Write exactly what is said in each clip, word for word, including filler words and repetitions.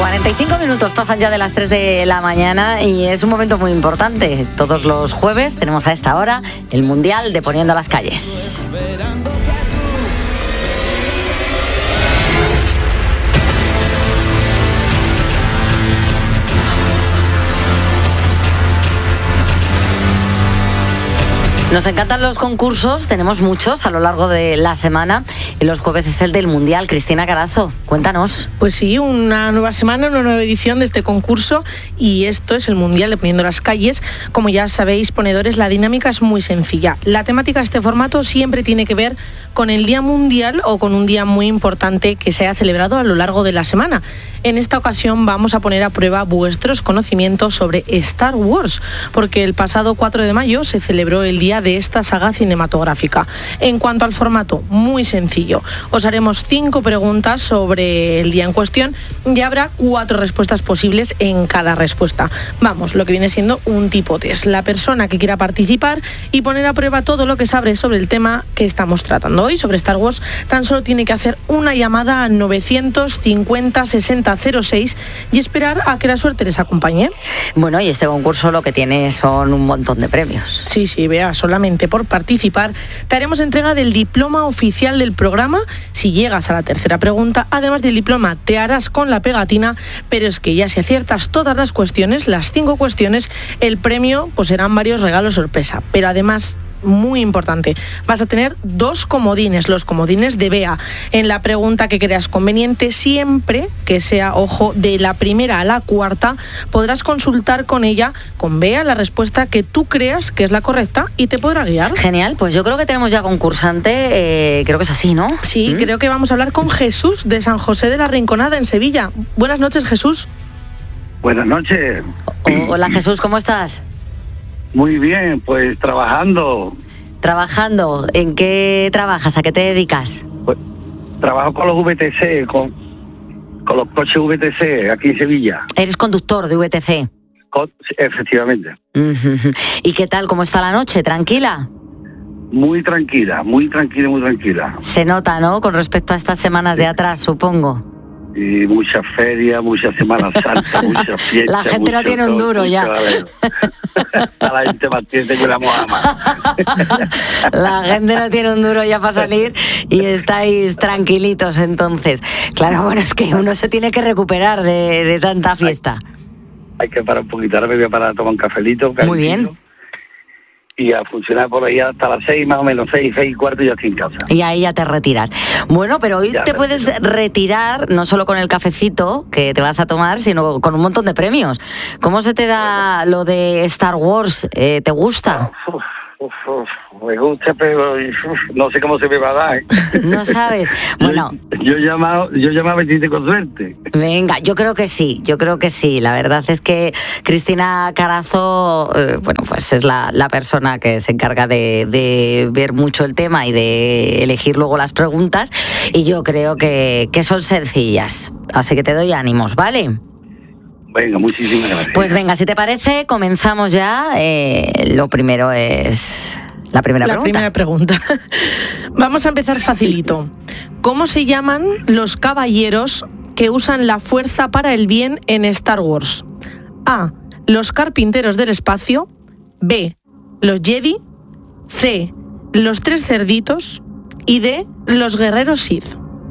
cuarenta y cinco minutos pasan ya de las tres de la mañana y es un momento muy importante. Todos los jueves tenemos a esta hora el Mundial de Poniendo las Calles. Nos encantan los concursos, tenemos muchos a lo largo de la semana y los jueves es el del Mundial. Cristina Carazo, cuéntanos. Pues sí, una nueva semana, una nueva edición de este concurso y esto es el Mundial de Poniendo las Calles. Como ya sabéis, ponedores, la dinámica es muy sencilla. La temática de este formato siempre tiene que ver con el Día Mundial o con un día muy importante que se haya celebrado a lo largo de la semana. En esta ocasión vamos a poner a prueba vuestros conocimientos sobre Star Wars, porque el pasado cuatro de mayo se celebró el día de esta saga cinematográfica. En cuanto al formato, muy sencillo. Os haremos cinco preguntas sobre el día en cuestión y habrá cuatro respuestas posibles en cada respuesta. Vamos, lo que viene siendo un tipo test. La persona que quiera participar y poner a prueba todo lo que sabe sobre el tema que estamos tratando hoy, sobre Star Wars, tan solo tiene que hacer una llamada a novecientos cincuenta sesenta cero seis y esperar a que la suerte les acompañe. Bueno, y este concurso lo que tiene son un montón de premios. Sí, sí, vea, solamente por participar te haremos entrega del diploma oficial del programa si llegas a la tercera pregunta. Además del diploma te harás con la pegatina, pero es que ya si aciertas todas las cuestiones, las cinco cuestiones, el premio pues serán varios regalos sorpresa. Pero además, muy importante, vas a tener dos comodines, los comodines de Bea. En la pregunta que creas conveniente, siempre que sea, ojo, de la primera a la cuarta, podrás consultar con ella, con Bea, la respuesta que tú creas que es la correcta y te podrá guiar. Genial, pues yo creo que tenemos ya concursante, eh, creo que es así, ¿no? Sí, ¿Mm? Creo que vamos a hablar con Jesús de San José de la Rinconada, en Sevilla. Buenas noches, Jesús. Buenas noches. O- Hola, Jesús, ¿cómo estás? Muy bien, pues trabajando. Trabajando. ¿En qué trabajas? ¿A qué te dedicas? Pues, trabajo con los V T C, con, con los coches V T C aquí en Sevilla. Eres conductor de V T C. Con, efectivamente. ¿Y qué tal? ¿Cómo está la noche? ¿Tranquila? Muy tranquila, muy tranquila, muy tranquila. Se nota, ¿no? Con respecto a estas semanas de atrás, supongo. Y muchas ferias, muchas Semanas Santas, muchas fiestas. La gente no tiene un duro ya. La gente más tiene que la Mohammed. La gente no tiene un duro ya para salir y estáis tranquilitos entonces. Claro, bueno, es que uno se tiene que recuperar de, de tanta fiesta. Hay, hay que parar un poquito, ahora me voy a parar a tomar un cafelito. Un Muy bien. Y a funcionar por ahí hasta las seis, más o menos, seis, seis y cuarto, y ya estoy en casa. Y ahí ya te retiras. Bueno, pero hoy Ya te me puedes retiro. retirar no solo con el cafecito que te vas a tomar, sino con un montón de premios. ¿Cómo se te da lo de Star Wars? Eh, ¿Te gusta? Uf, uf, uf, me gusta, pero uf, no sé cómo se me va a dar. No sabes. Bueno, Yo, yo llamaba, yo llamaba a decirte con suerte. venga, yo creo que sí, yo creo que sí. La verdad es que Cristina Carazo, eh, bueno, pues es la, la persona que se encarga de, de ver mucho el tema y de elegir luego las preguntas. Y yo creo que, que son sencillas. Así que te doy ánimos, ¿vale? Venga, muchísimas gracias. Pues venga, si te parece, comenzamos ya. Eh, lo primero es la primera La pregunta. primera pregunta. Vamos a empezar facilito. ¿Cómo se llaman los caballeros que usan la fuerza para el bien en Star Wars? A. Los carpinteros del espacio. B. Los Jedi. C. Los tres cerditos. Y D. Los guerreros Sith.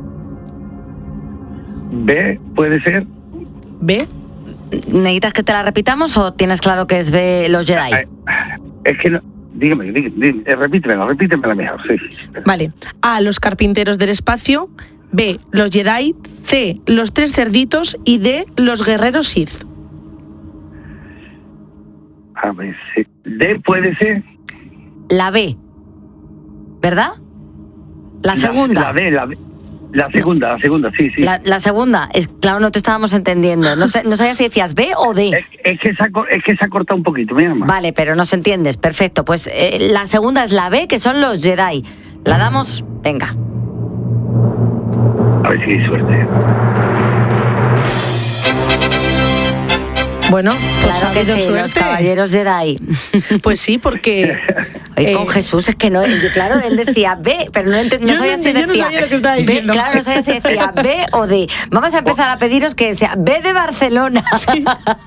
B, puede ser. B. ¿Necesitas que te la repitamos o tienes claro que es B, los Jedi? Eh, Es que no. Dígame, dígame, dígame repítemela, repítemela mejor. Sí, sí. Vale. A. Los carpinteros del espacio. B. Los Jedi. C. Los tres cerditos. Y D. Los guerreros Sith. A ver, sí. D, puede ser. La B, ¿verdad? La segunda. La, la D, la D. La segunda, la segunda, sí, sí. La, la segunda, es, claro, no te estábamos entendiendo. No, sé, no sabía si decías B o D. Es, es, que se ha, co- es que se ha cortado un poquito, mira más. Vale, pero nos entiendes, perfecto. Pues eh, la segunda es la B, que son los Jedi. ¿La damos? Venga. A ver si hay suerte. Bueno, pues Claro ha que habido sí, suerte. los caballeros Jedi. Pues sí, porque Oye, con eh, Jesús es que no, claro, él decía B, pero no, ent- no sabía no, si decía no sabía lo que estaba B, claro, no sabía si decía B o D. Vamos a empezar a pediros que sea B de Barcelona. Sí.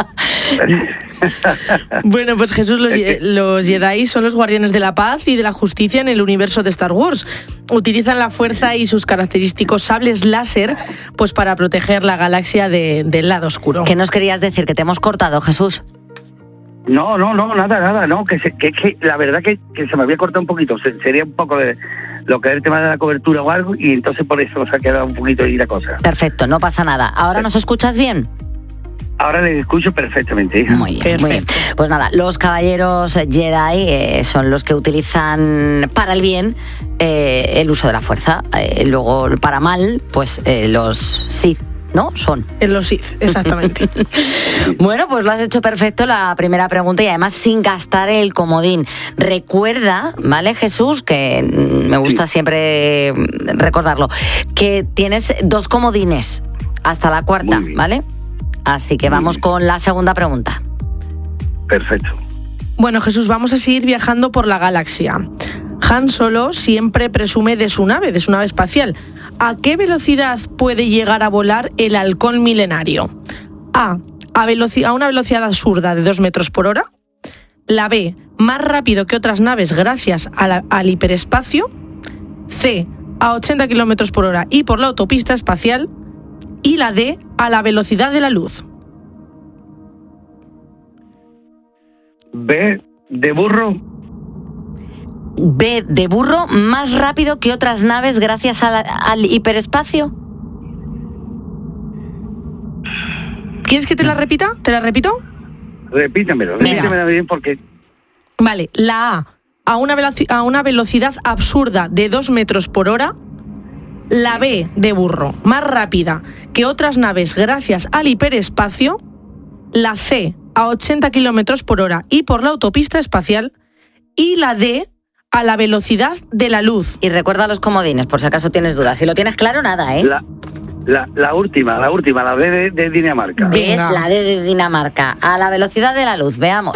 Bueno, pues Jesús, los, los Jedi son los guardianes de la paz y de la justicia en el universo de Star Wars. Utilizan la fuerza y sus característicos sables láser pues para proteger la galaxia de, del lado oscuro. ¿Qué nos querías decir? ¿Que te hemos cortado, Jesús? No, no, no, nada, nada, no, que, se, que, que la verdad que, que se me había cortado un poquito, se, sería un poco de lo que es el tema de la cobertura o algo, y entonces por eso se ha quedado un poquito ahí la cosa. Perfecto, no pasa nada. ¿Ahora nos escuchas bien? Ahora les escucho perfectamente, hija. Muy bien, muy bien. Pues nada, los caballeros Jedi eh, son los que utilizan para el bien eh, el uso de la fuerza. Eh, luego, para mal, pues eh, los Sith, ¿no? Son. En los Sith, exactamente. Bueno, pues lo has hecho perfecto la primera pregunta y además sin gastar el comodín. Recuerda, ¿vale, Jesús? Que me gusta sí. siempre recordarlo, que tienes dos comodines hasta la cuarta, ¿vale? Así que vamos con la segunda pregunta. Perfecto. Bueno, Jesús, vamos a seguir viajando por la galaxia. Han Solo siempre presume de su nave, de su nave espacial. ¿A qué velocidad puede llegar a volar el halcón milenario? A. A, veloci- a una velocidad absurda de dos metros por hora. La B. Más rápido que otras naves gracias a la, al hiperespacio. C. A ochenta kilómetros por hora y por la autopista espacial. Y la D, a la velocidad de la luz. B de burro. B de burro, más rápido que otras naves gracias a la, al hiperespacio. ¿Quieres que te la repita? ¿Te la repito? Repítamelo, repítamelo bien porque... Vale, la A, a una, veloci- a una velocidad absurda de dos metros por hora. La B de burro, más rápida que otras naves gracias al hiperespacio. La C, a ochenta kilómetros por hora y por la autopista espacial. Y la D, a la velocidad de la luz. Y recuerda los comodines, por si acaso tienes dudas. Si lo tienes claro, nada, ¿eh? La, la, la última, la última, la D de, de Dinamarca. Es la D de Dinamarca, a la velocidad de la luz. Veamos.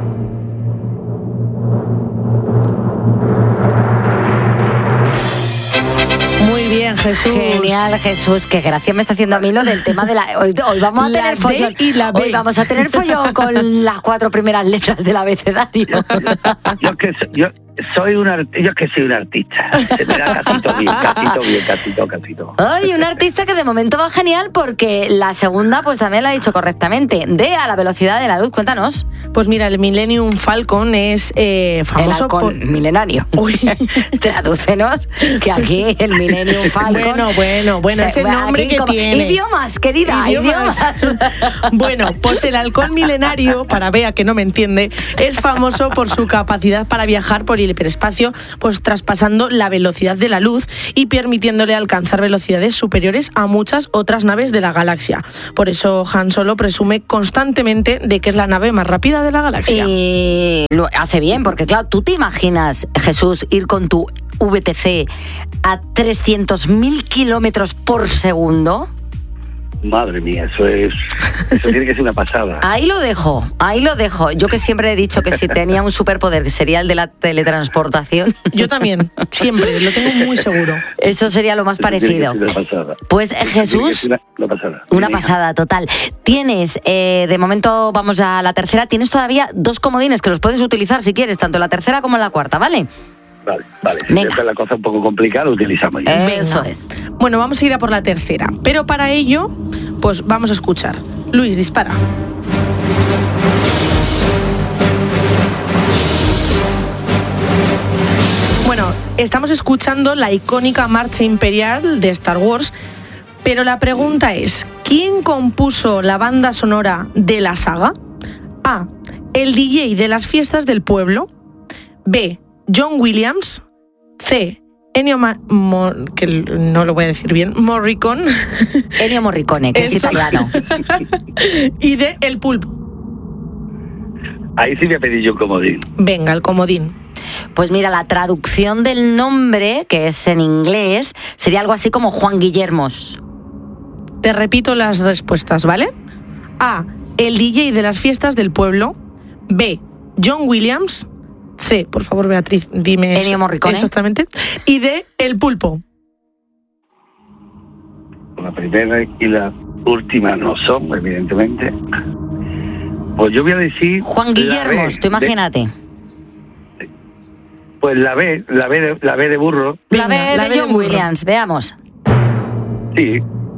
Bien, Jesús. Genial, Jesús. Qué gracia me está haciendo a mí lo del tema de la... Hoy, hoy vamos a la tener follón. Y la hoy vamos a tener follón con las cuatro primeras letras del abecedario. Yo, yo, que, yo soy un art- yo que soy un artista. Se me da casi todo bien, casi todo bien, casi todo, casi todo. Ay, un artista que de momento va genial porque la segunda pues también la ha dicho correctamente. D, a la velocidad de la luz. Cuéntanos. Pues mira, el Millennium Falcon es eh, famoso el halcón por... milenario. Uy. Tradúcenos que aquí el Millennium Falcon... Bueno, bueno, bueno, es el nombre que como... tiene. Idiomas, querida, idiomas. idiomas. Bueno, pues el halcón milenario, para Bea que no me entiende, es famoso por su capacidad para viajar por el hiperespacio, pues traspasando la velocidad de la luz y permitiéndole alcanzar velocidades superiores a muchas otras naves de la galaxia. Por eso Han Solo presume constantemente de que es la nave más rápida de la galaxia. Y lo hace bien, porque claro, ¿tú te imaginas, Jesús, ir con tu V T C a trescientos mil kilómetros por segundo? Madre mía, eso es, eso tiene que ser una pasada. Ahí lo dejo, ahí lo dejo. Yo que siempre he dicho que si tenía un superpoder sería el de la teletransportación. Yo también, siempre, lo tengo muy seguro. Eso sería lo más eso parecido. Tiene que ser una pasada. Pues Jesús, una, una pasada. Una pasada total. Tienes, eh, de momento vamos a la tercera, tienes todavía dos comodines que los puedes utilizar si quieres, tanto en la tercera como en la cuarta, ¿vale? Vale, vale. Si Venga. esta es la cosa un poco complicada, lo utilizamos ya. Eso es. Bueno, vamos a ir a por la tercera, pero para ello, pues vamos a escuchar. Luis, dispara. Bueno, estamos escuchando la icónica marcha imperial de Star Wars, pero la pregunta es, ¿quién compuso la banda sonora de la saga? A. El D J de las fiestas del pueblo. B. John Williams. C. Ennio Ma- Mo- que no lo voy a decir bien, Morricone. Ennio Morricone, que es Eso. italiano. Y de El Pulpo. Ahí sí voy a pedir yo un comodín. Venga, el comodín. Pues mira, la traducción del nombre, que es en inglés, sería algo así como Juan Guillermos. Te repito las respuestas, ¿vale? A. El D J de las fiestas del pueblo. B. John Williams. C, por favor, Beatriz, dime Ennio Morricone. Exactamente. Y D, El pulpo. La primera y la última no son, evidentemente. Pues yo voy a decir... Juan Guillermo, tú imagínate. De, pues la B, la B de, la B de burro. La B Venga, de la B de John burro. Williams, veamos. Sí.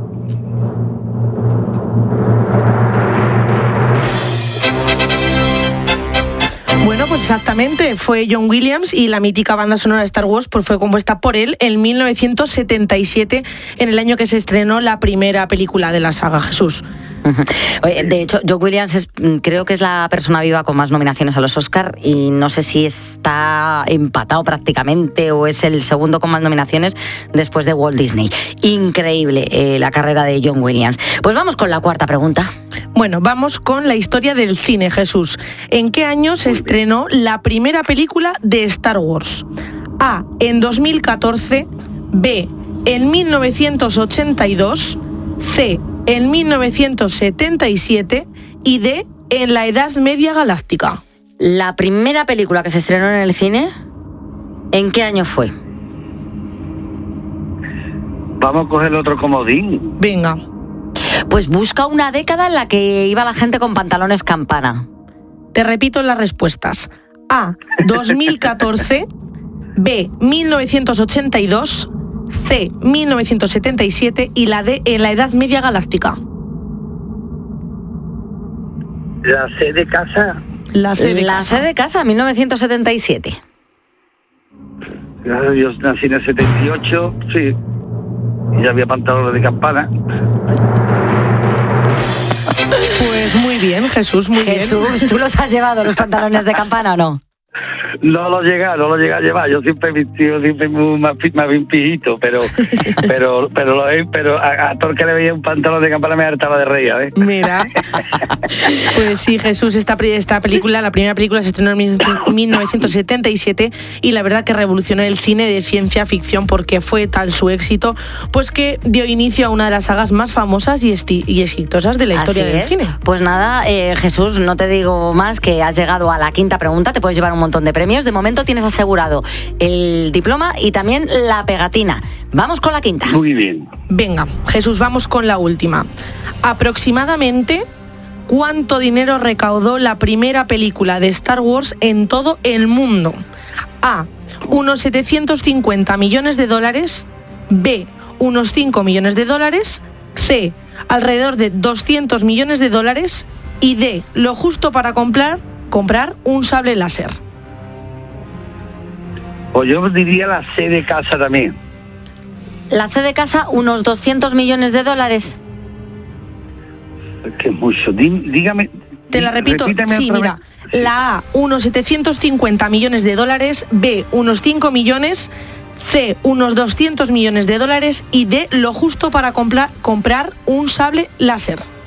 Bueno, pues exactamente, fue John Williams y la mítica banda sonora de Star Wars pues fue compuesta por él en mil novecientos setenta y siete, en el año que se estrenó la primera película de la saga, Jesús. Oye, de hecho, John Williams es, creo que es la persona viva con más nominaciones a los Oscar y no sé si está empatado prácticamente o es el segundo con más nominaciones después de Walt Disney. Increíble eh, la carrera de John Williams. Pues vamos con la cuarta pregunta. Bueno, vamos con la historia del cine, Jesús. ¿En qué año se estrenó la primera película de Star Wars? A, en dos mil catorce, B, en mil novecientos ochenta y dos, C, en mil novecientos setenta y siete y D, en la Edad Media Galáctica. La primera película que se estrenó en el cine, ¿en qué año fue? Vamos a coger el otro comodín. Venga. Pues busca una década en la que iba la gente con pantalones campana. Te repito las respuestas. A, dos mil catorce, B, mil novecientos ochenta y dos, C, mil novecientos setenta y siete y la D, en la Edad Media Galáctica. La C de casa. La C de la casa. C de casa, mil novecientos setenta y siete. Claro, yo nací en el setenta y ocho, sí. Y ya había pantalones de campana. Pues muy bien, Jesús, muy Jesús, ¿tú los has llevado los pantalones de campana o no? No lo llega, no lo llega a llevar. Yo siempre he vestido siempre muy más, más bien pijito, pero pero pero lo he, pero a, a todo el que le veía un pantalón de campana me hartaba de reír, ¿eh? bien. Mira. Pues sí, Jesús, esta, esta película, la primera película se estrenó en mil novecientos setenta y siete y la verdad que revolucionó el cine de ciencia ficción porque fue tal su éxito, pues que dio inicio a una de las sagas más famosas y, esti- y exitosas de la historia Así del es. cine. Pues nada, eh, Jesús, no te digo más que has llegado a la quinta pregunta, te puedes llevar un montón de premios. De momento tienes asegurado el diploma y también la pegatina. Vamos con la quinta. Muy bien. Venga, Jesús, vamos con la última. Aproximadamente, ¿cuánto dinero recaudó la primera película de Star Wars en todo el mundo? A, unos setecientos cincuenta millones de dólares. B, unos cinco millones de dólares. C, alrededor de doscientos millones de dólares. Y D, lo justo para comprar, comprar un sable láser. Pues yo diría la C de casa también. La C de casa, unos doscientos millones de dólares. Es que es mucho. Dí- dígame. Te la dí- repito, repítame sí, otra mira, vez. la A, unos setecientos cincuenta millones de dólares, B, unos cinco millones, C, unos doscientos millones de dólares y D, lo justo para comprar, comprar un sable láser.